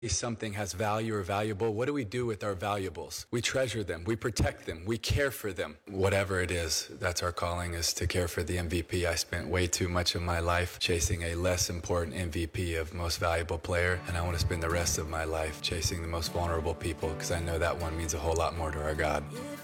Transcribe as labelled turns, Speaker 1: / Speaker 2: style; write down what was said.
Speaker 1: something has value or valuable, what do we do with our valuables? We treasure them, we protect them, we care for them. Whatever it is, that's our calling, is to care for the MVP. I spent way too much of my life chasing a less important MVP of most valuable player, and I want to spend the rest of my life chasing the most vulnerable people, because I know that one means a whole lot more to our God.